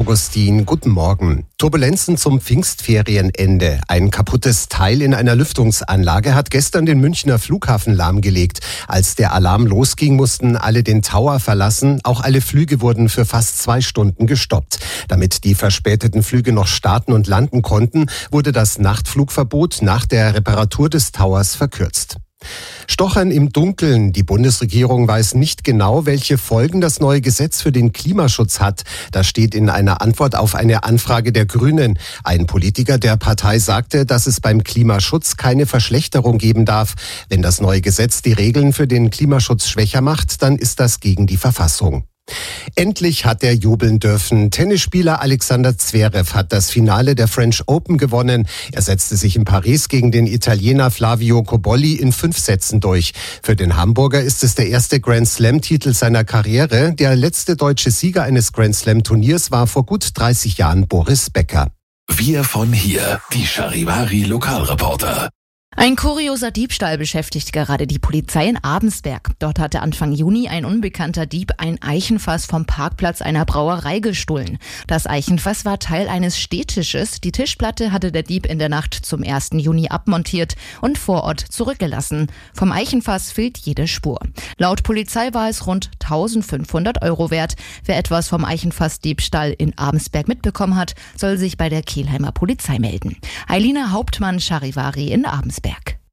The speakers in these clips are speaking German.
Augustin, guten Morgen. Turbulenzen zum Pfingstferienende. Ein kaputtes Teil in einer Lüftungsanlage hat gestern den Münchner Flughafen lahmgelegt. Als der Alarm losging, mussten alle den Tower verlassen. Auch alle Flüge wurden für fast 2 Stunden gestoppt. Damit die verspäteten Flüge noch starten und landen konnten, wurde das Nachtflugverbot nach der Reparatur des Towers verkürzt. Stochern im Dunkeln. Die Bundesregierung weiß nicht genau, welche Folgen das neue Gesetz für den Klimaschutz hat. Das steht in einer Antwort auf eine Anfrage der Grünen. Ein Politiker der Partei sagte, dass es beim Klimaschutz keine Verschlechterung geben darf. Wenn das neue Gesetz die Regeln für den Klimaschutz schwächer macht, dann ist das gegen die Verfassung. Endlich hat er jubeln dürfen. Tennisspieler Alexander Zverev hat das Finale der French Open gewonnen. Er setzte sich in Paris gegen den Italiener Flavio Cobolli in 5 Sätzen durch. Für den Hamburger ist es der erste Grand-Slam-Titel seiner Karriere. Der letzte deutsche Sieger eines Grand-Slam-Turniers war vor gut 30 Jahren Boris Becker. Wir von hier, die Charivari-Lokalreporter. Ein kurioser Diebstahl beschäftigt gerade die Polizei in Abensberg. Dort hatte Anfang Juni ein unbekannter Dieb ein Eichenfass vom Parkplatz einer Brauerei gestohlen. Das Eichenfass war Teil eines Stehtisches. Die Tischplatte hatte der Dieb in der Nacht zum 1. Juni abmontiert und vor Ort zurückgelassen. Vom Eichenfass fehlt jede Spur. Laut Polizei war es rund 1.500 € wert. Wer etwas vom Eichenfass-Diebstahl in Abensberg mitbekommen hat, soll sich bei der Kelheimer Polizei melden. Eilina Hauptmann, Charivari in Abensberg.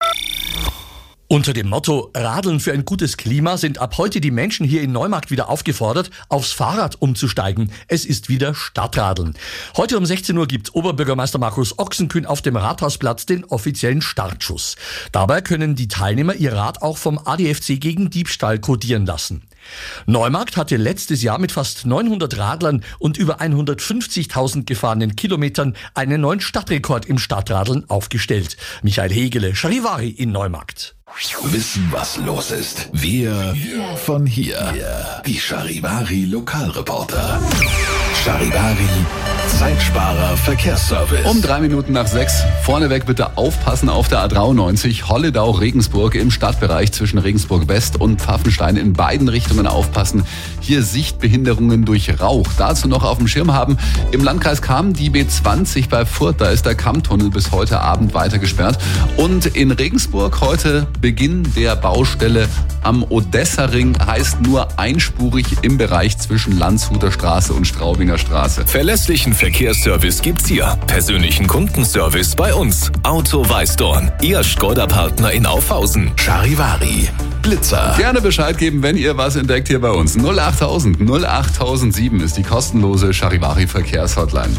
Unter dem Motto Radeln für ein gutes Klima sind ab heute die Menschen hier in Neumarkt wieder aufgefordert, aufs Fahrrad umzusteigen. Es ist wieder Stadtradeln. Heute um 16 Uhr gibt Oberbürgermeister Markus Ochsenkühn auf dem Rathausplatz den offiziellen Startschuss. Dabei können die Teilnehmer ihr Rad auch vom ADFC gegen Diebstahl kodieren lassen. Neumarkt hatte letztes Jahr mit fast 900 Radlern und über 150.000 gefahrenen Kilometern einen neuen Stadtrekord im Stadtradeln aufgestellt. Michael Hegele, Charivari in Neumarkt. Wissen, was los ist. Wir von hier. Die Charivari-Lokalreporter. Charivari, Zeitsparer Verkehrsservice. Um 3 Minuten nach 6. Vorneweg bitte aufpassen auf der A93 Holledau-Regensburg im Stadtbereich zwischen Regensburg West und Pfaffenstein. In beiden Richtungen aufpassen. Hier Sichtbehinderungen durch Rauch. Dazu noch auf dem Schirm haben. Im Landkreis Cham die B20 bei Furth. Da ist der Kammtunnel bis heute Abend weiter gesperrt. Und in Regensburg heute Beginn der Baustelle am Odessa-Ring, heißt nur einspurig im Bereich zwischen Landshuter Straße und Straubinger Straße. Verlässlichen Verkehrsservice gibt's hier. Persönlichen Kundenservice bei uns. Auto Weißdorn. Ihr Skoda-Partner in Aufhausen. Charivari. Blitzer. Gerne Bescheid geben, wenn ihr was entdeckt hier bei uns. 08000 08007 ist die kostenlose Charivari Verkehrshotline.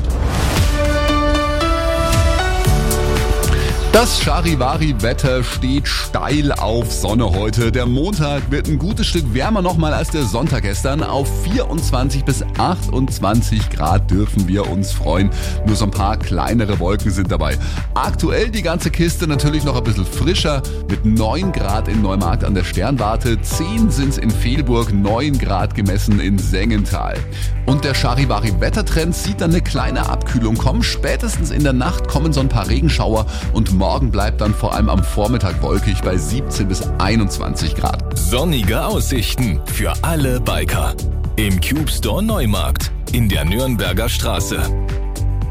Das Charivari-Wetter steht steil auf Sonne heute. Der Montag wird ein gutes Stück wärmer nochmal als der Sonntag gestern. Auf 24 bis 28 Grad dürfen wir uns freuen. Nur so ein paar kleinere Wolken sind dabei. Aktuell die ganze Kiste natürlich noch ein bisschen frischer mit 9 Grad in Neumarkt an der Sternwarte. 10 sind's in Velburg, 9 Grad gemessen in Sengenthal. Und der Charivari-Wettertrend sieht dann eine kleine Abkühlung kommen. Spätestens in der Nacht kommen so ein paar Regenschauer und morgen bleibt dann vor allem am Vormittag wolkig bei 17 bis 21 Grad. Sonnige Aussichten für alle Biker. Im Cube Store Neumarkt in der Nürnberger Straße.